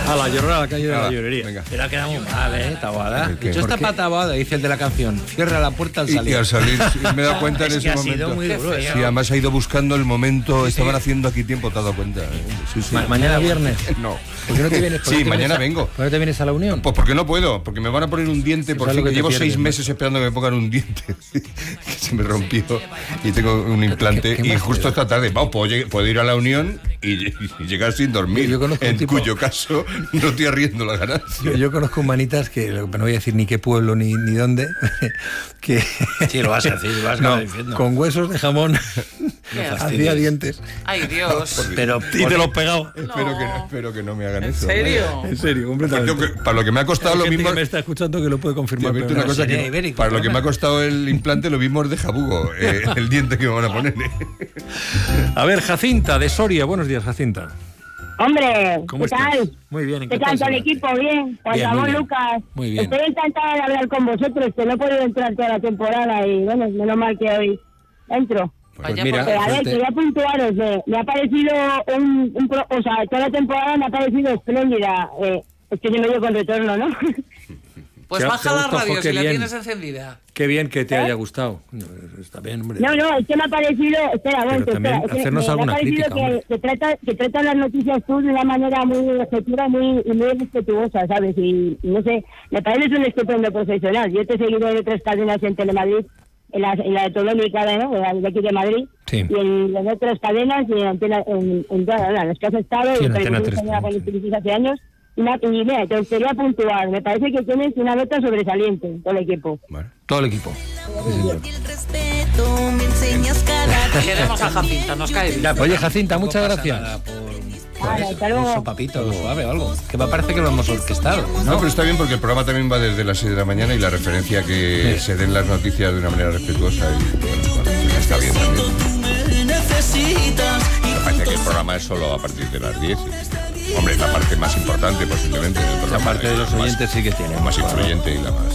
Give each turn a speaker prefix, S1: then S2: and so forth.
S1: A la llorona, a la calle de la llorería.
S2: Venga.
S3: Pero ha quedado muy mal, Taboada.
S2: ¿Qué?
S3: Yo está para Taboada, dice el de la canción. Cierra la puerta al salir.
S2: Y al salir, sí, me he dado cuenta en
S3: Es
S2: ese
S3: que ha
S2: momento.
S3: sido muy duro,
S2: Sí, además ha ido buscando el momento. Estaban haciendo aquí tiempo, te has dado cuenta. Sí, sí.
S3: Mañana viernes.
S2: No.
S3: ¿Por qué no te vienes?
S2: Sí, mañana vengo.
S3: ¿Por qué te vienes a la Unión?
S2: Pues porque no puedo, porque me van a poner un diente, por
S3: ¿Sabes
S2: fin,
S3: lo
S2: que
S3: que te
S2: llevo
S3: pierdes,
S2: 6 meses esperando que me pongan un diente, que se me rompió y tengo un implante,
S3: ¿Qué
S2: y
S3: más
S2: justo
S3: te da?
S2: esta tarde, vamos, puedo ir a la Unión y llegar sin dormir,
S3: Yo conozco un
S2: en
S3: tipo-
S2: cuyo caso no estoy arriendo la ganancia.
S3: Yo conozco manitas que, no voy a decir ni qué pueblo ni dónde, que
S4: Sí, lo vas a decir, lo vas a
S3: no,
S4: acabar diciendo.
S3: con huesos de jamón hacía dientes.
S5: Ay, Dios.
S4: Pero
S1: Y te lo pegado.
S2: Espero que no me hagan
S5: ¿En
S2: eso.
S5: serio?
S3: En serio, completamente.
S2: Creo que para lo que me ha costado
S3: Hay
S2: lo
S3: gente
S2: mismo...
S3: que me está escuchando que lo puede confirmar.
S2: Tío,
S3: pero
S2: una
S3: no.
S2: cosa
S4: sería
S2: que,
S4: ibérico,
S2: para lo que
S4: ¿no?
S2: me ha costado el implante lo mismo es de jabugo, el diente que me van a poner.
S3: A ver, Jacinta, de Soria. Buenos días, Jacinta.
S6: Hombre,
S3: ¿Cómo
S6: ¿qué tal?
S3: estás? Muy bien,
S6: ¿Qué tal todo el equipo? Bien. Juan
S3: Bien, muy
S6: Ramón,
S3: bien.
S6: Lucas.
S3: Muy bien.
S6: Estoy encantada de hablar con vosotros, que no he podido entrar toda la temporada y bueno, menos mal que hoy entro.
S3: Pues
S5: Vaya
S3: mira,
S5: por
S6: A ver,
S3: suerte.
S6: quería puntuaros, me ha parecido o sea, toda la temporada me ha parecido espléndida. Es que yo me dio con retorno, ¿no?
S5: Pues
S3: ¿Te
S5: baja la
S3: gustó?
S5: radio
S3: Jo,
S5: si
S3: qué
S5: la
S3: bien.
S5: tienes encendida.
S3: Qué bien que te haya gustado. Está bien, hombre.
S6: No, es que me ha parecido, espera,
S3: Pero
S6: momento,
S3: también
S6: espera, es que
S3: hacernos
S6: me
S3: alguna
S6: ha parecido
S3: crítica,
S6: que tratan las noticias tú de una manera muy objetiva y muy respetuosa, ¿sabes? Y no sé, me parece un estupendo profesional. Yo te he seguido en otras cadenas en Telemadrid, en la de Tolónica, ¿no? De aquí de Madrid,
S3: Sí.
S6: y en otras cadenas, y en todas las que has estado,
S3: Sí,
S6: y
S3: en Antena 3
S6: con
S3: también,
S6: Telemadrid hace años. Y mira, te quería puntuar, me parece que tienes una nota sobresaliente todo el equipo.
S2: Bueno.
S3: Todo el equipo.
S7: El respeto me enseñas cada día.
S5: Queremos a Jacinta, nos cae bien.
S3: Oye, Jacinta, muchas
S4: pasa
S3: gracias.
S4: nada
S6: Vale, hasta luego.
S4: un sopapito suave o algo. Que me parece que lo hemos orquestado.
S2: No, pero está bien porque el programa también va desde las 6 de la mañana y la referencia que se den las noticias de una manera respetuosa y bueno, está bien también. Me parece que el programa es solo a partir de las 10. Hombre, es la parte más importante posiblemente del programa.
S4: La parte de los
S2: más-
S4: oyentes sí que tiene.
S2: más influyente y la más...